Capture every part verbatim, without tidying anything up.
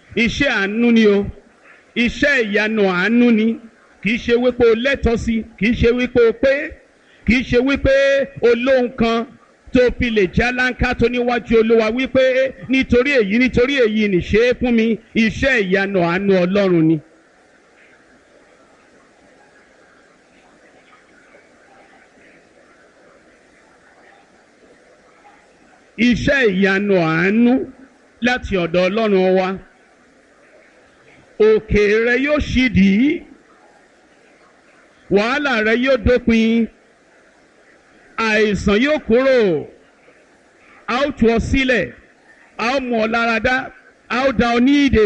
iṣẹ́ àánú ni o iṣẹ́ ìyanu àánú ni kì í ṣe wípé o lẹ́tọ̀ọ́ sí kì í ṣe wípé o pé kì í ṣe wípé o lóhun kan tó fi lè já láńká tó níwájú olúwa wípé nítorí èyí nítorí èyí nìṣe é fún mi iṣẹ́ ìyanu àánú ọlọ́run ni. iṣẹ́ ìyanu àánú láti ọ̀dọ̀ ọlọ́run wa òkè rẹ yóò ṣídìí wàhálà rẹ yóò dópin àìsàn yóò kúrò a ó tú ọ sílẹ̀ a ó mú ọ láradá a ó dá ọ ní ìdè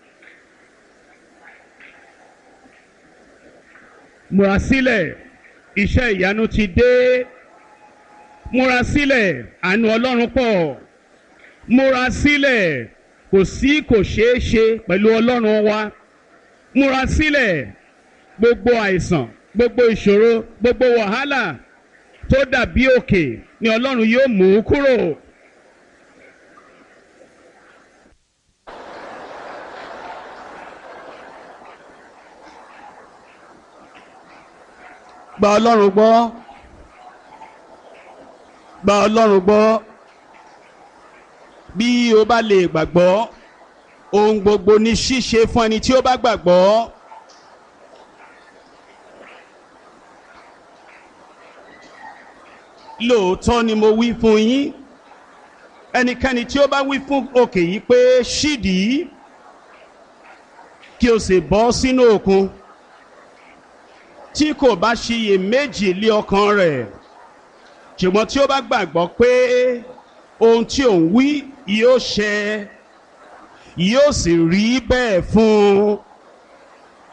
múra sílẹ̀ iṣẹ́ ìyanu ti dé múra sílẹ̀ àánú ọlọ́run pọ̀ múra sílẹ̀ kò sí kò ṣeé ṣe pẹ̀lú ọlọ́run wa múra sílẹ̀ gbogbo àìsàn gbogbo ìṣòro gbogbo wàhálà tó dàbí òkè ni ọlọ́run yóò mú kúrò. gba ọlọ́run gbọ́ gba ọlọ́run gbọ́ bí o bá lè gbàgbọ́ ohun gbogbo ní ṣíṣe fún ẹni tí ó bá gbàgbọ́. lóòótọ́ ni mo wí fún yín ẹnikẹ́ni tí ó bá wí fún òkè yìí pé ṣídìí kí o sì bọ́ sínú òkun tí kò bá ṣiyèméjì lé ọkàn rẹ̀ ṣùgbọ́n tí ó bá gbàgbọ́ pé ohun tí òun wí yóò ṣẹ yóò sì rí bẹ́ẹ̀ fún un